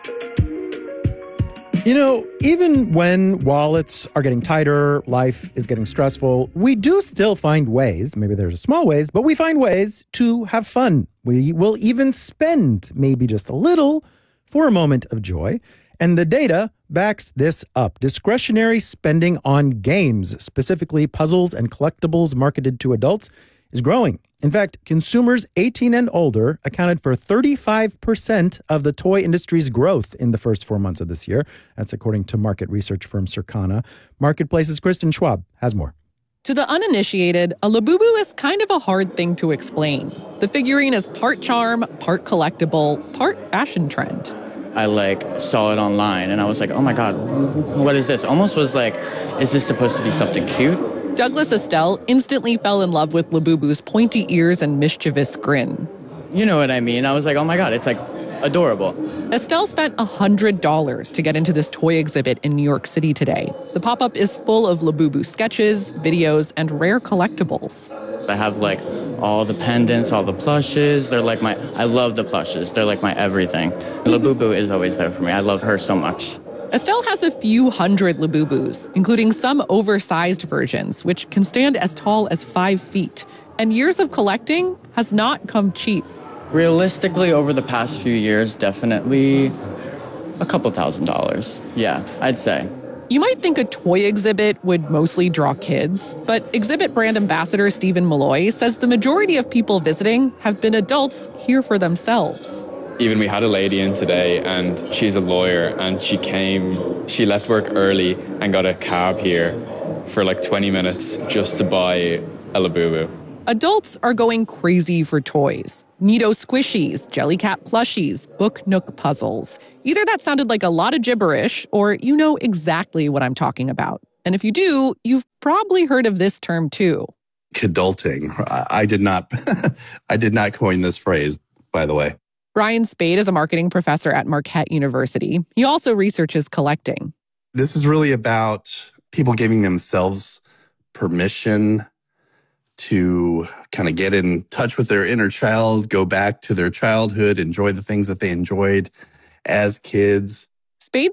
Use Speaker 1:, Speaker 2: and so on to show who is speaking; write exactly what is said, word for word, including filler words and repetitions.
Speaker 1: You know, even when wallets are getting tighter, life is getting stressful, we do still find ways, maybe there's small ways, but we find ways to have fun. We will even spend maybe just a little for a moment of joy. And the data backs this up. Discretionary spending on games, specifically puzzles and collectibles marketed to adults, is growing. In fact, consumers eighteen and older accounted for thirty-five percent of the toy industry's growth in the first four months of this year. That's according to market research firm Circana. Marketplace's Kristen Schwab has more.
Speaker 2: To the uninitiated, a Labubu is kind of a hard thing to explain. The figurine is part charm, part collectible, part fashion trend.
Speaker 3: I like saw it online and I was like, oh my God, what is this? Almost was like, is this supposed to be something cute?
Speaker 2: Douglas Estelle instantly fell in love with Labubu's pointy ears and mischievous grin.
Speaker 3: You know what I mean? I was like, oh my God, it's like adorable.
Speaker 2: Estelle spent one hundred dollars to get into this toy exhibit in New York City today. The pop-up is full of Labubu sketches, videos, and rare collectibles.
Speaker 3: I have like all the pendants, all the plushes. They're like my, I love the plushes. They're like my everything. Labubu is always there for me. I love her so much.
Speaker 2: Estelle has a few hundred Labubus, including some oversized versions, which can stand as tall as five feet. And years of collecting has not come cheap.
Speaker 3: Realistically, over the past few years, definitely a couple thousand dollars. Yeah, I'd say.
Speaker 2: You might think a toy exhibit would mostly draw kids, but exhibit brand ambassador Stephen Malloy says the majority of people visiting have been adults here for themselves.
Speaker 4: Even we had a lady in today and she's a lawyer and she came, she left work early and got a cab here for like twenty minutes just to buy a Labubu.
Speaker 2: Adults are going crazy for toys. Neato squishies, Jellycat plushies, Book Nook puzzles. Either that sounded like a lot of gibberish or you know exactly what I'm talking about. And if you do, you've probably heard of this term too.
Speaker 5: Kidulting. I did not, I did not coin this phrase, by the way.
Speaker 2: Brian Spade is a marketing professor at Marquette University. He also researches collecting.
Speaker 5: This is really about people giving themselves permission to kind of get in touch with their inner child, go back to their childhood, enjoy the things that they enjoyed as kids.
Speaker 2: Spade